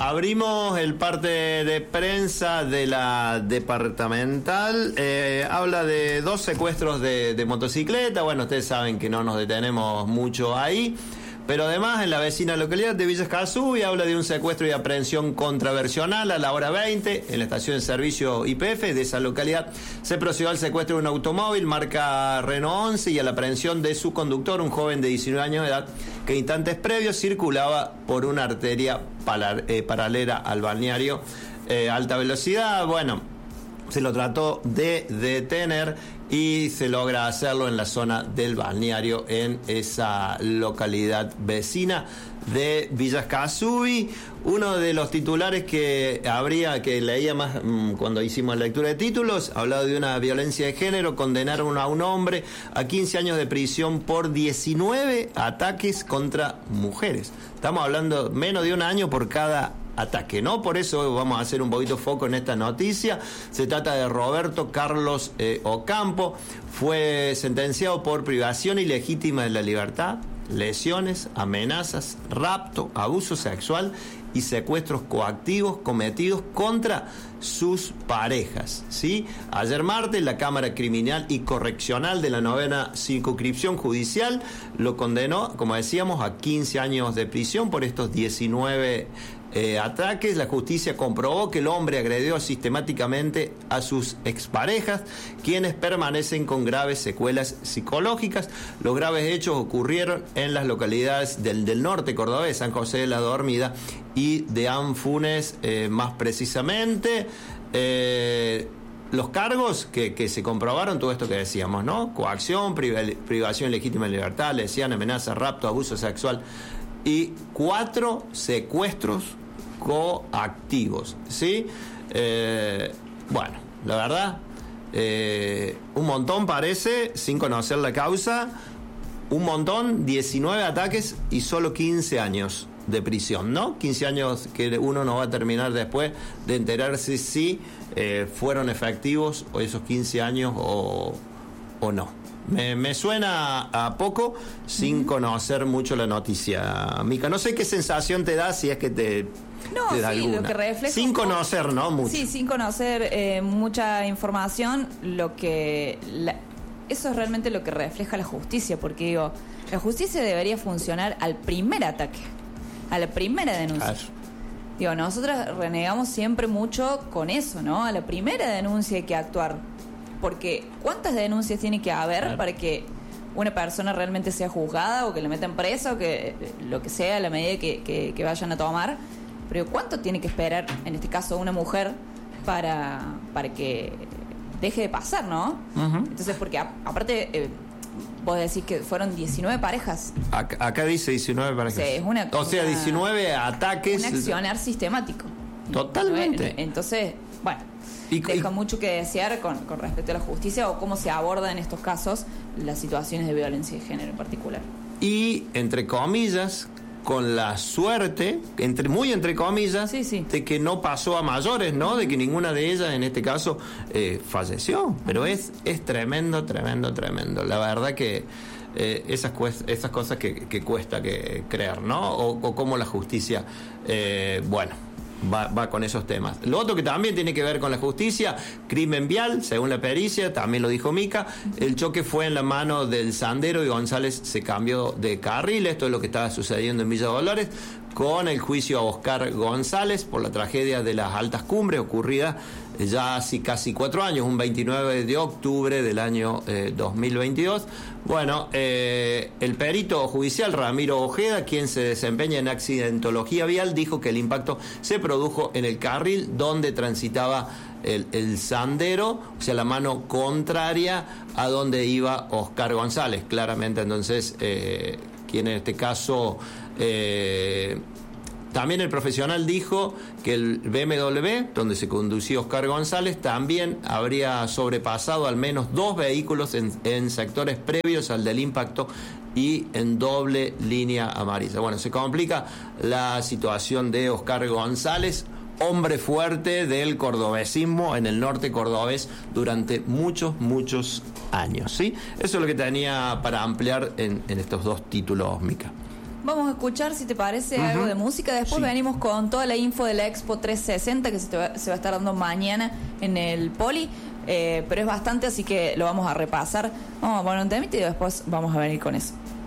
abrimos el parte de prensa de la departamental. Habla de 2 secuestros de motocicleta. Bueno, ustedes saben que no nos detenemos mucho ahí. Pero además, en la vecina localidad de Villa Escazú, habla de un secuestro y aprehensión contraversional a la hora 20 en la estación de servicio YPF de esa localidad. Se procedió al secuestro de un automóvil marca Renault 11 y a la aprehensión de su conductor, un joven de 19 años de edad, que instantes previos circulaba por una arteria paralela al balneario alta velocidad. Bueno, se lo trató de detener y se logra hacerlo en la zona del balneario en esa localidad vecina de Villa Escazú. Uno de los titulares que leía más cuando hicimos la lectura de títulos, hablaba de una violencia de género. Condenaron a un hombre a 15 años de prisión por 19 ataques contra mujeres. Estamos hablando menos de un año por cada ataque, ¿no? Por eso vamos a hacer un poquito foco en esta noticia. Se trata de Roberto Carlos Ocampo. Fue sentenciado por privación ilegítima de la libertad, lesiones, amenazas, rapto, abuso sexual y secuestros coactivos cometidos contra sus parejas, ¿sí? Ayer martes, la Cámara Criminal y Correccional de la 9ª Circunscripción Judicial lo condenó, como decíamos, a 15 años de prisión por estos 19 ataques. La justicia comprobó que el hombre agredió sistemáticamente a sus exparejas, quienes permanecen con graves secuelas psicológicas. Los graves hechos ocurrieron en las localidades del norte cordobés, San José de la Dormida y de Anfunes, más precisamente. Los cargos que se comprobaron, todo esto que decíamos, ¿no? Coacción, privación ilegítima de libertad, lesión, amenaza, rapto, abuso sexual y 4 secuestros coactivos, ¿sí? Bueno, la verdad, un montón parece, sin conocer la causa, un montón, 19 ataques y solo 15 años de prisión, ¿no? 15 años que uno no va a terminar después de enterarse si fueron efectivos o esos 15 años o no. Me suena a poco sin conocer mucho la noticia, Mica. No sé qué sensación te da, si es que te da alguna. Lo que refleja sin conocer, ¿no? Mucho. Sí, sin conocer mucha información, eso es realmente lo que refleja la justicia, porque digo, la justicia debería funcionar al primer ataque, a la primera denuncia. Claro. Digo, nosotros renegamos siempre mucho con eso, ¿no? A la primera denuncia hay que actuar. Porque ¿cuántas denuncias tiene que haber para que una persona realmente sea juzgada o que le metan presa o que lo que sea, la medida que vayan a tomar? Pero ¿cuánto tiene que esperar, en este caso, una mujer para que deje de pasar, ¿no? Uh-huh. Entonces, porque aparte, vos decís que fueron 19 parejas. Acá dice 19 parejas. Sí, es 19 ataques. Un accionar sistemático. Totalmente. Entonces, bueno, deja mucho que desear con respecto a la justicia o cómo se aborda en estos casos las situaciones de violencia de género en particular. Y, entre comillas, con la suerte, muy entre comillas, sí, de que no pasó a mayores, ¿no? De que ninguna de ellas, en este caso, falleció. Pero es tremendo. La verdad que esas cosas que cuesta creer, ¿no? O cómo la justicia, va con esos temas. Lo otro que también tiene que ver con la justicia, crimen vial, según la pericia, también lo dijo Mica, el choque fue en la mano del Sandero y González se cambió de carril. Esto es lo que estaba sucediendo en Villa Dolores, con el juicio a Oscar González por la tragedia de las Altas Cumbres, ocurrida ya hace casi 4 años, un 29 de octubre del año 2022. Bueno, el perito judicial Ramiro Ojeda, quien se desempeña en accidentología vial, dijo que el impacto se produjo en el carril donde transitaba el Sandero, o sea, la mano contraria a donde iba Oscar González, claramente. Entonces, quien en este caso... También el profesional dijo que el BMW, donde se condució Oscar González, también habría sobrepasado al menos 2 vehículos en sectores previos al del impacto y en doble línea amarilla. Bueno, se complica la situación de Oscar González, hombre fuerte del cordobesismo en el norte cordobés durante muchos años, ¿sí? Eso es lo que tenía para ampliar en estos 2 títulos, Mica. vamos a escuchar, si te parece, algo de música. Después venimos con toda la info de la Expo 360 que se va a estar dando mañana en el Poli. Pero es bastante, así que lo vamos a repasar. Vamos a poner un temita y después vamos a venir con eso.